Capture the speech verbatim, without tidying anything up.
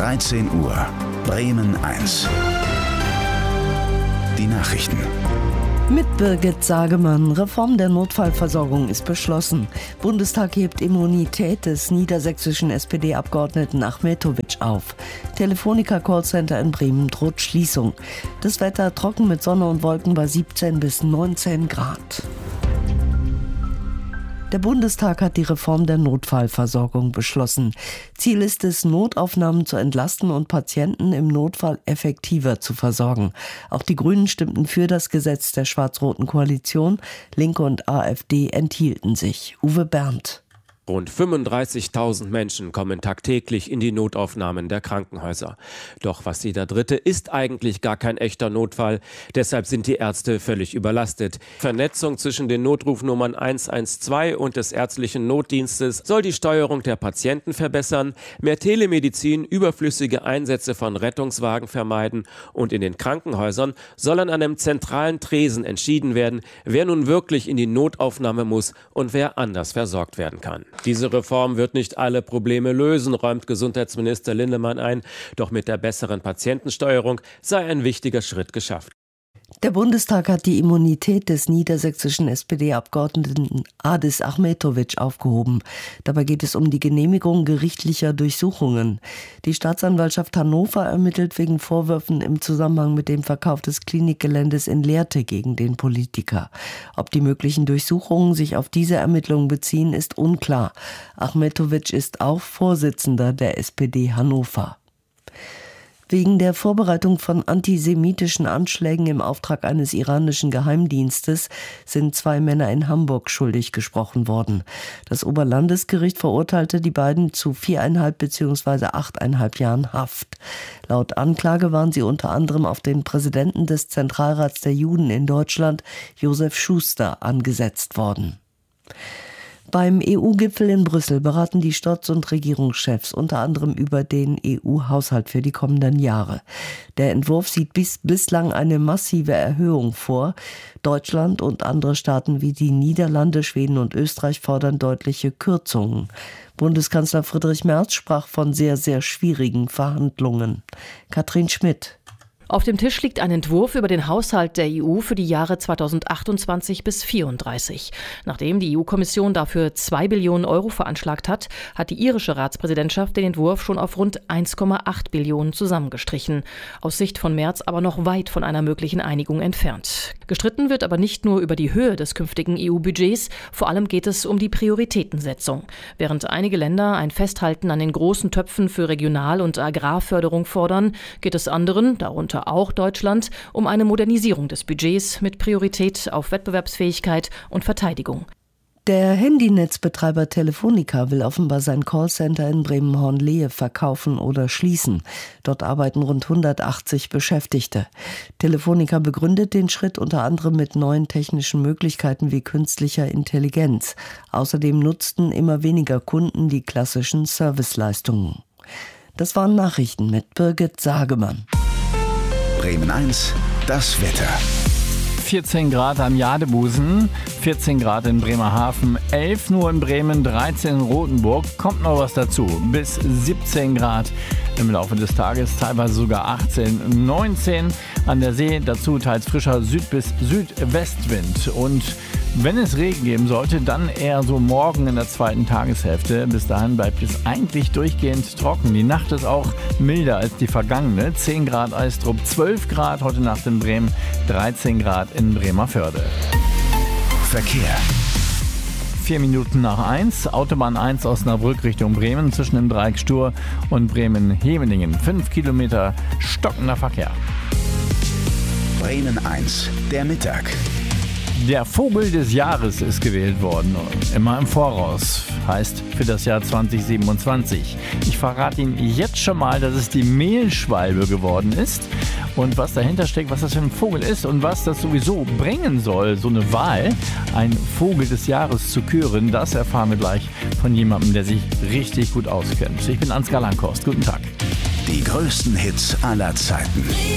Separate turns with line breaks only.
dreizehn Uhr, Bremen eins. Die Nachrichten.
Mit Birgit Sagemann. Reform der Notfallversorgung ist beschlossen. Bundestag hebt Immunität des niedersächsischen S P D-Abgeordneten Achmetović auf. Telefonica-Callcenter in Bremen droht Schließung. Das Wetter trocken mit Sonne und Wolken bei siebzehn bis neunzehn Grad. Der Bundestag hat die Reform der Notfallversorgung beschlossen. Ziel ist es, Notaufnahmen zu entlasten und Patienten im Notfall effektiver zu versorgen. Auch die Grünen stimmten für das Gesetz der schwarz-roten Koalition. Linke und AfD enthielten sich. Uwe Berndt.
Rund fünfunddreißigtausend Menschen kommen tagtäglich in die Notaufnahmen der Krankenhäuser. Doch was jeder Dritte ist eigentlich gar kein echter Notfall. Deshalb sind die Ärzte völlig überlastet. Vernetzung zwischen den Notrufnummern eins eins zwei und des ärztlichen Notdienstes soll die Steuerung der Patienten verbessern, mehr Telemedizin, überflüssige Einsätze von Rettungswagen vermeiden und in den Krankenhäusern soll an einem zentralen Tresen entschieden werden, wer nun wirklich in die Notaufnahme muss und wer anders versorgt werden kann. Diese Reform wird nicht alle Probleme lösen, räumt Gesundheitsminister Lindemann ein. Doch mit der besseren Patientensteuerung sei ein wichtiger Schritt geschafft.
Der Bundestag hat die Immunität des niedersächsischen S P D-Abgeordneten Adis Achmetović aufgehoben. Dabei geht es um die Genehmigung gerichtlicher Durchsuchungen. Die Staatsanwaltschaft Hannover ermittelt wegen Vorwürfen im Zusammenhang mit dem Verkauf des Klinikgeländes in Lehrte gegen den Politiker. Ob die möglichen Durchsuchungen sich auf diese Ermittlungen beziehen, ist unklar. Achmetović ist auch Vorsitzender der S P D Hannover. Wegen der Vorbereitung von antisemitischen Anschlägen im Auftrag eines iranischen Geheimdienstes sind zwei Männer in Hamburg schuldig gesprochen worden. Das Oberlandesgericht verurteilte die beiden zu viereinhalb bzw. achteinhalb Jahren Haft. Laut Anklage waren sie unter anderem auf den Präsidenten des Zentralrats der Juden in Deutschland, Josef Schuster, angesetzt worden. Beim E U-Gipfel in Brüssel beraten die Staats- und Regierungschefs unter anderem über den E U-Haushalt für die kommenden Jahre. Der Entwurf sieht bis, bislang eine massive Erhöhung vor. Deutschland und andere Staaten wie die Niederlande, Schweden und Österreich fordern deutliche Kürzungen. Bundeskanzler Friedrich Merz sprach von sehr, sehr schwierigen Verhandlungen. Katrin Schmidt.
Auf dem Tisch liegt ein Entwurf über den Haushalt der E U für die Jahre zweitausendachtundzwanzig bis vierunddreißig. Nachdem die E U-Kommission dafür zwei Billionen Euro veranschlagt hat, hat die irische Ratspräsidentschaft den Entwurf schon auf rund eins Komma acht Billionen zusammengestrichen. Aus Sicht von Merz aber noch weit von einer möglichen Einigung entfernt. Gestritten wird aber nicht nur über die Höhe des künftigen E U-Budgets, vor allem geht es um die Prioritätensetzung. Während einige Länder ein Festhalten an den großen Töpfen für Regional- und Agrarförderung fordern, geht es anderen, darunter auch Deutschland, um eine Modernisierung des Budgets mit Priorität auf Wettbewerbsfähigkeit und Verteidigung.
Der Handynetzbetreiber Telefonica will offenbar sein Callcenter in Bremen-Hornlehe verkaufen oder schließen. Dort arbeiten rund hundertachtzig Beschäftigte. Telefonica begründet den Schritt unter anderem mit neuen technischen Möglichkeiten wie künstlicher Intelligenz. Außerdem nutzten immer weniger Kunden die klassischen Serviceleistungen. Das waren Nachrichten mit Birgit Sagemann.
Bremen eins, das Wetter.
vierzehn Grad am Jadebusen, vierzehn Grad in Bremerhaven, elf nur in Bremen, dreizehn in Rothenburg. Kommt noch was dazu, bis siebzehn Grad im Laufe des Tages, teilweise sogar achtzehn, neunzehn an der See. Dazu teils frischer Süd- bis Südwestwind. Und wenn es Regen geben sollte, dann eher so morgen in der zweiten Tageshälfte. Bis dahin bleibt es eigentlich durchgehend trocken. Die Nacht ist auch milder als die vergangene. zehn Grad Eistrup, zwölf Grad heute Nacht in Bremen, dreizehn Grad in Bremerförde.
Verkehr.
Vier Minuten nach eins, Autobahn eins Osnabrück Richtung Bremen zwischen dem Dreieck Stur und Bremen-Hemelingen. Fünf Kilometer stockender Verkehr.
Bremen eins, der Mittag.
Der Vogel des Jahres ist gewählt worden, immer im Voraus, heißt für das Jahr zwanzig siebenundzwanzig. Ich verrate Ihnen jetzt schon mal, dass es die Mehlschwalbe geworden ist und was dahinter steckt, was das für ein Vogel ist und was das sowieso bringen soll, so eine Wahl, ein Vogel des Jahres zu küren, das erfahren wir gleich von jemandem, der sich richtig gut auskennt. Ich bin Ansgar Langhorst, guten Tag.
Die größten Hits aller Zeiten.